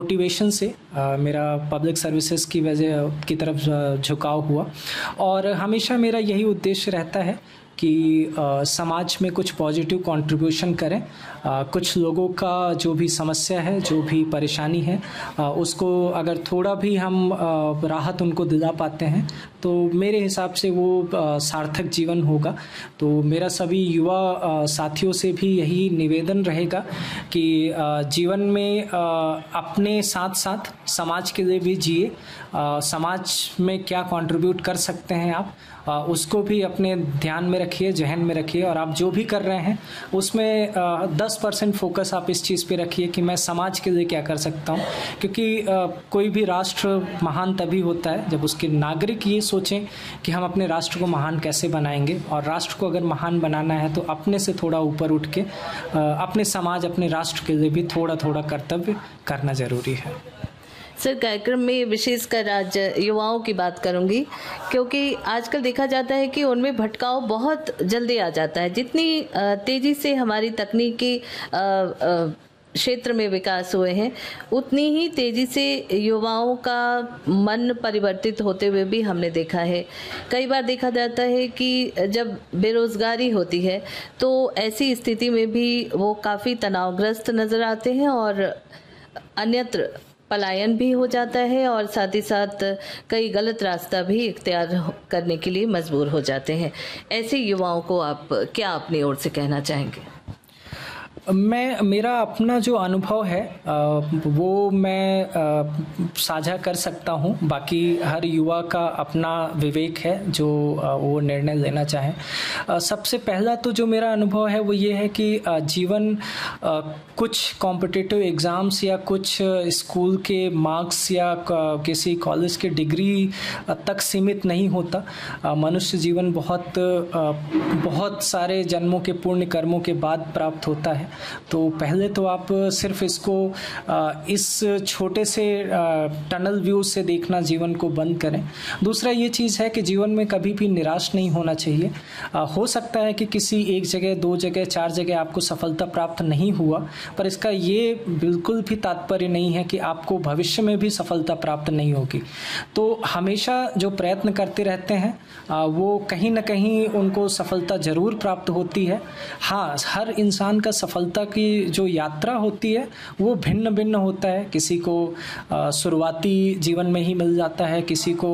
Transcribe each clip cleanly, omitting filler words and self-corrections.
Motivation से मेरा public services की वजह की तरफ झुकाव हुआ और हमेशा मेरा यही उद्देश्य रहता है कि समाज में कुछ पॉजिटिव कंट्रीब्यूशन करें। कुछ लोगों का जो भी समस्या है, जो भी परेशानी है, उसको अगर थोड़ा भी हम राहत उनको दिला पाते हैं तो मेरे हिसाब से वो सार्थक जीवन होगा। तो मेरा सभी युवा साथियों से भी यही निवेदन रहेगा कि जीवन में अपने साथ साथ समाज के लिए भी जिए। समाज में क्या कंट्रीब्यूट कर सकते हैं आप, उसको भी अपने ध्यान में रखिए, जहन में रखिए और आप जो भी कर रहे हैं उसमें 10% फोकस आप इस चीज़ पे रखिए कि मैं समाज के लिए क्या कर सकता हूँ। क्योंकि कोई भी राष्ट्र महान तभी होता है जब उसके नागरिक ये सोचें कि हम अपने राष्ट्र को महान कैसे बनाएंगे, और राष्ट्र को अगर महान बनाना है तो अपने से थोड़ा ऊपर उठ के अपने समाज, अपने राष्ट्र के लिए भी थोड़ा थोड़ा कर्तव्य करना ज़रूरी है। सर, कार्यक्रम में विशेषकर आज युवाओं की बात करूंगी, क्योंकि आजकल देखा जाता है कि उनमें भटकाव बहुत जल्दी आ जाता है। जितनी तेज़ी से हमारी तकनीकी क्षेत्र में विकास हुए हैं, उतनी ही तेज़ी से युवाओं का मन परिवर्तित होते हुए भी हमने देखा है। कई बार देखा जाता है कि जब बेरोज़गारी होती है तो ऐसी स्थिति में भी वो काफ़ी तनावग्रस्त नज़र आते हैं और अन्यत्र पलायन भी हो जाता है और साथ ही साथ कई गलत रास्ता भी इख्तियार करने के लिए मजबूर हो जाते हैं। ऐसे युवाओं को आप क्या अपनी ओर से कहना चाहेंगे? मेरा अपना जो अनुभव है वो मैं साझा कर सकता हूँ। बाकी हर युवा का अपना विवेक है जो वो निर्णय लेना चाहे। सबसे पहला तो जो मेरा अनुभव है वो ये है कि जीवन कुछ कॉम्पिटिटिव एग्ज़ाम्स या कुछ स्कूल के मार्क्स या किसी कॉलेज के डिग्री तक सीमित नहीं होता। मनुष्य जीवन बहुत सारे जन्मों के पुण्य कर्मों के बाद प्राप्त होता है। तो पहले तो आप सिर्फ इसको इस छोटे से टनल व्यू से देखना जीवन को बंद करें। दूसरा ये चीज़ है कि जीवन में कभी भी निराश नहीं होना चाहिए। हो सकता है कि किसी एक जगह, 2 जगह, 4 जगह आपको सफलता प्राप्त नहीं हुआ, पर इसका ये बिल्कुल भी तात्पर्य नहीं है कि आपको भविष्य में भी सफलता प्राप्त नहीं होगी। तो हमेशा जो प्रयत्न करते रहते हैं वो कहीं ना कहीं उनको सफलता ज़रूर प्राप्त होती है। हाँ, हर इंसान का सफलता की जो यात्रा होती है वो भिन्न भिन्न होता है। किसी को शुरुआती जीवन में ही मिल जाता है, किसी को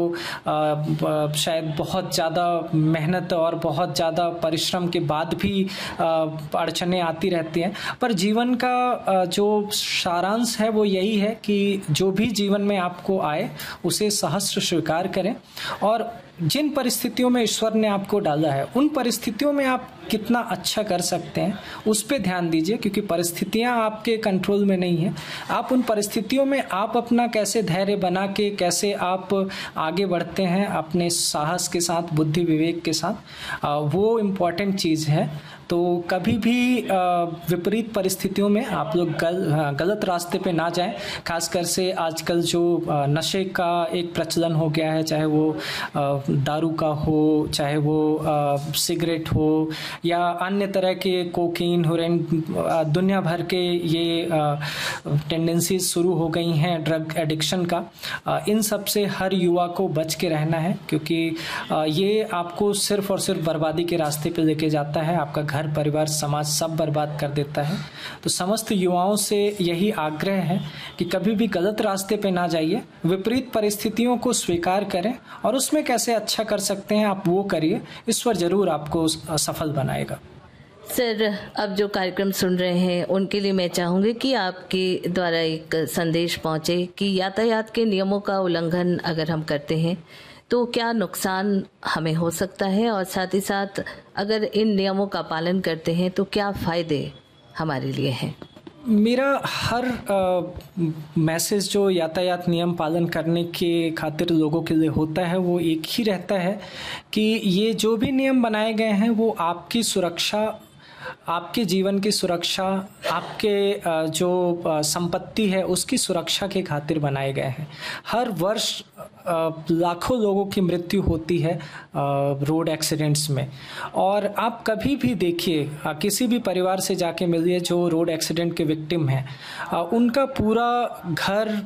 शायद बहुत ज़्यादा मेहनत और बहुत ज़्यादा परिश्रम के बाद भी अड़चनें आती रहती हैं। पर जीवन का जो सारांश है वो यही है कि जो भी जीवन में आपको आए उसे सहस्र स्वीकार करें और जिन परिस्थितियों में ईश्वर ने आपको डाला है उन परिस्थितियों में आप कितना अच्छा कर सकते हैं उस पे ध्यान दीजिए, क्योंकि परिस्थितियां आपके कंट्रोल में नहीं है। आप उन परिस्थितियों में आप अपना कैसे धैर्य बना के कैसे आप आगे बढ़ते हैं अपने साहस के साथ, बुद्धि विवेक के साथ, वो इम्पॉर्टेंट चीज़ है। तो कभी भी विपरीत परिस्थितियों में आप लोग गलत रास्ते पे ना जाएं। खासकर से आजकल जो नशे का एक प्रचलन हो गया है, चाहे वो दारू का हो, चाहे वो सिगरेट हो या अन्य तरह के कोकीन, हेरोइन, दुनिया भर के ये टेंडेंसीज शुरू हो गई हैं ड्रग एडिक्शन का। इन सब से हर युवा को बच के रहना है, क्योंकि ये आपको सिर्फ और सिर्फ बर्बादी के रास्ते पे लेके जाता है। आपका घर परिवार समाज सब बर्बाद कर देता है। तो समस्त युवाओं से यही आग्रह है कि कभी भी गलत रास्ते पे ना जाइए, विपरीत परिस्थितियों को स्वीकार करें और उसमें कैसे अच्छा कर सकते हैं आप वो करिए। ईश्वर जरूर आपको सफल बनाएगा। सर, अब जो कार्यक्रम सुन रहे हैं उनके लिए मैं चाहूँगी कि आपके द्वारा एक संदेश पहुँचे कि यातायात के नियमों का उल्लंघन अगर हम करते हैं तो क्या नुकसान हमें हो सकता है, और साथ ही साथ अगर इन नियमों का पालन करते हैं तो क्या फ़ायदे हमारे लिए हैं। मेरा हर मैसेज जो यातायात नियम पालन करने के खातिर लोगों के लिए होता है वो एक ही रहता है कि ये जो भी नियम बनाए गए हैं वो आपकी सुरक्षा, आपके जीवन की सुरक्षा, आपके जो संपत्ति है उसकी सुरक्षा के खातिर बनाए गए हैं। हर वर्ष लाखों लोगों की मृत्यु होती है रोड एक्सीडेंट्स में। और आप कभी भी देखिए, किसी भी परिवार से जाके मिलिए जो रोड एक्सीडेंट के विक्टिम हैं, उनका पूरा घर